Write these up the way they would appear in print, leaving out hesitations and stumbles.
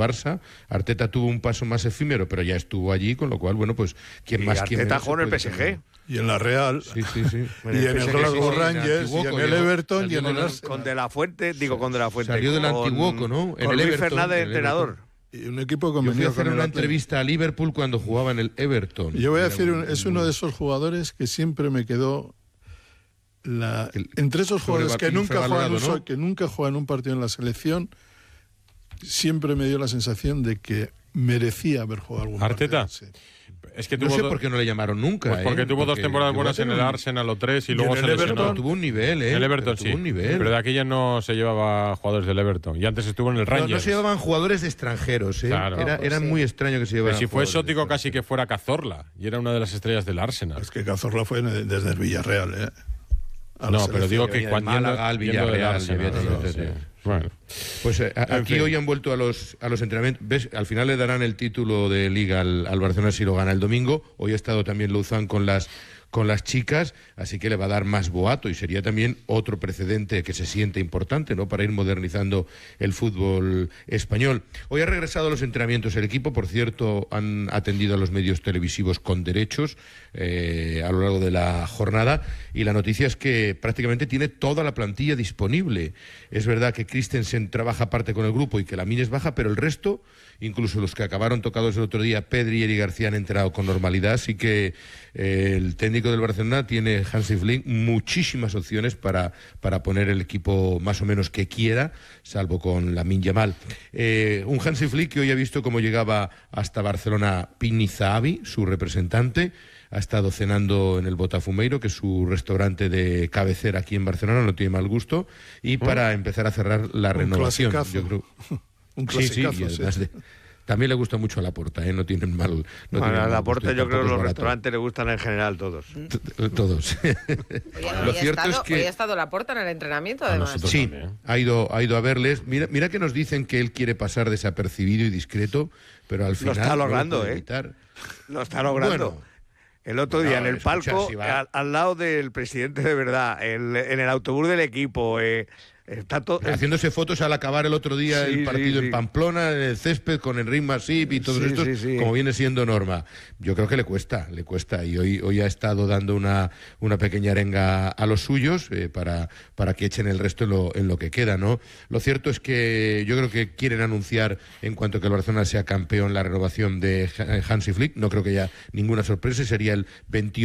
Barça. Arteta tuvo un paso más efímero, pero ya estuvo allí, con lo cual, bueno, pues quién más, quién menos. Arteta jugó en el PSG. Y en la Real. Sí. Y en el Glasgow Rangers, y en el Everton, y en el Arsenal. Con De La Fuente. Salió del Antiguoco, ¿no? En el Luis Everton. Fernández de entrenador. Y un equipo Yo fui a convenido hacer con una el entrevista a Liverpool cuando jugaba en el Everton. Yo voy a decir, es uno de esos jugadores que siempre me quedó... entre esos jugadores que nunca juegan un partido en la selección, siempre me dio la sensación de que merecía haber jugado algún ¿Arteta? partido. Sí. Es que no sé por qué no le llamaron nunca. Pues porque tuvo 2 temporadas buenas en el Arsenal o 3 y luego se lesionó. Tuvo un nivel, El Everton sí. Un nivel. Pero de aquí ya no se llevaba jugadores del Everton. Y antes estuvo en el Rangers. No se llevaban jugadores de extranjeros, ¿eh? Claro. Era muy extraño que se llevaran. Pero si fue exótico casi que fuera Cazorla. Y era una de las estrellas del Arsenal. Es que Cazorla fue desde el Villarreal, ¿eh? No, pero digo que cuando Málaga al Villarreal. Bueno, pues aquí hoy han vuelto a los entrenamientos. ¿Ves? Al final le darán el título de Liga al Barcelona si lo gana el domingo. Hoy ha estado también Luzán con las chicas, así que le va a dar más boato y sería también otro precedente que se siente importante, ¿no?, para ir modernizando el fútbol español. Hoy ha regresado a los entrenamientos el equipo, por cierto, han atendido a los medios televisivos con derechos a lo largo de la jornada, y la noticia es que prácticamente tiene toda la plantilla disponible. Es verdad que Christensen trabaja aparte con el grupo y que Lamine es baja, pero el resto, incluso los que acabaron tocados el otro día, Pedri y Eric García, han entrado con normalidad, así que el técnico del Barcelona tiene, Hansi Flick, muchísimas opciones para poner el equipo más o menos que quiera, salvo con Lamine Yamal. Un Hansi Flick que hoy ha visto cómo llegaba hasta Barcelona Pini Zahavi, su representante. Ha estado cenando en el Botafumeiro, que es su restaurante de cabecera aquí en Barcelona, no tiene mal gusto, y para empezar a cerrar la renovación. Clasicazo. Yo creo. Un clasicazo, y además también le gusta mucho a Laporta, ¿eh? No tienen mal. A Laporta yo creo que los restaurantes le gustan en general todos. Todos. Lo cierto es que hoy ha estado Laporta en el entrenamiento, además. Sí, ha ido a verles. Mira que nos dicen que él quiere pasar desapercibido y discreto, pero al final lo está logrando, no lo evitar. Lo está logrando. Bueno, el otro día en el palco, si al lado del presidente de verdad, en el autobús del equipo, está todo, haciéndose fotos al acabar el otro día el partido en Pamplona, en el césped, con Enric Masip y todos estos, como viene siendo norma. Yo creo que le cuesta, y hoy ha estado dando una pequeña arenga a los suyos para que echen el resto en lo que queda, ¿no? Lo cierto es que yo creo que quieren anunciar, en cuanto que el Barcelona sea campeón, la renovación de Hansi Flick. No creo que haya ninguna sorpresa, sería el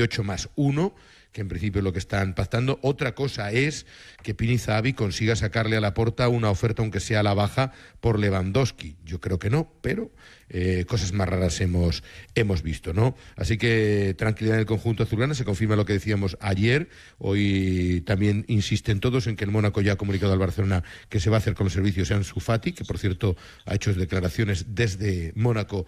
28+1, que en principio es lo que están pactando. Otra cosa es que Pini Zahavi consiga sacarle a Laporta una oferta, aunque sea a la baja, por Lewandowski. Yo creo que no, pero cosas más raras hemos visto, ¿no? Así que tranquilidad en el conjunto azulgrana, se confirma lo que decíamos ayer. Hoy también insisten todos en que el Mónaco ya ha comunicado al Barcelona que se va a hacer con los servicios de Ansu Fati, que por cierto ha hecho declaraciones desde Mónaco,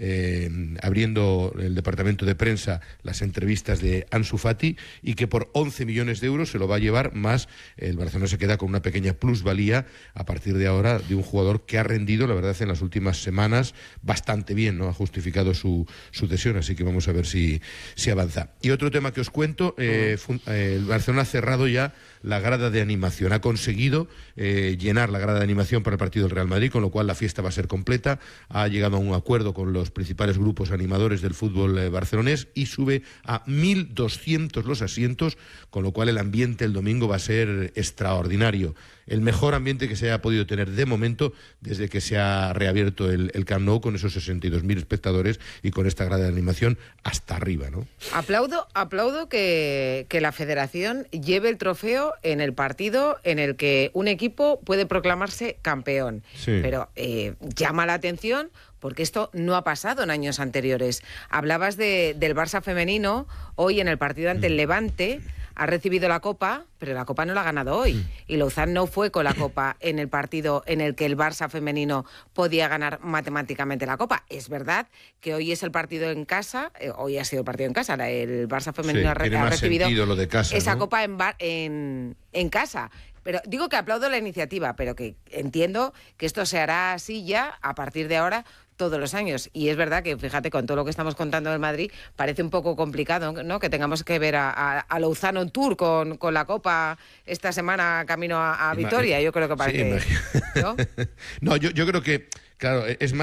abriendo el departamento de prensa las entrevistas de Ansu Fati, y que por 11 millones de euros se lo va a llevar, más el Barcelona se queda con una pequeña plusvalía a partir de ahora de un jugador que ha rendido, la verdad, en las últimas semanas bastante bien, ¿no? Ha justificado su cesión, así que vamos a ver si avanza. Y otro tema que os cuento, el Barcelona ha cerrado ya la grada de animación, ha conseguido llenar la grada de animación para el partido del Real Madrid, con lo cual la fiesta va a ser completa. Ha llegado a un acuerdo con los principales grupos animadores del fútbol barcelonés y sube a 1.200 los asientos, con lo cual el ambiente el domingo va a ser extraordinario. El mejor ambiente que se haya podido tener de momento desde que se ha reabierto el Camp Nou, con esos 62.000 espectadores y con esta grada de animación hasta arriba, ¿no? Aplaudo que la Federación lleve el trofeo en el partido en el que un equipo puede proclamarse campeón. Sí. Pero llama la atención porque esto no ha pasado en años anteriores. Hablabas del Barça femenino, hoy en el partido ante el Levante ha recibido la Copa, pero la Copa no la ha ganado hoy. Y Lozán no fue con la Copa en el partido en el que el Barça femenino podía ganar matemáticamente la Copa. Es verdad que hoy es el partido en casa, hoy ha sido el partido en casa, el Barça femenino ha recibido lo de casa, esa ¿no? Copa en casa. Pero digo que aplaudo la iniciativa, pero que entiendo que esto se hará así ya a partir de ahora todos los años. Y es verdad que, fíjate, con todo lo que estamos contando del Madrid, parece un poco complicado, ¿no?, que tengamos que ver a Lozano en Tour con la Copa esta semana camino a Vitoria. Yo creo que parece... Sí, ¿no? No, yo creo que, claro, es más